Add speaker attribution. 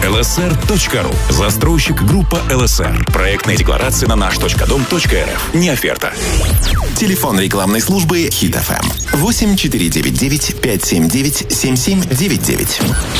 Speaker 1: lsr.ru. Застройщик группа ЛСР. Проектная декларация на наш.дом.рф. Не оферта.
Speaker 2: Телефон рекламной службы Хит FM 8499 579 7799.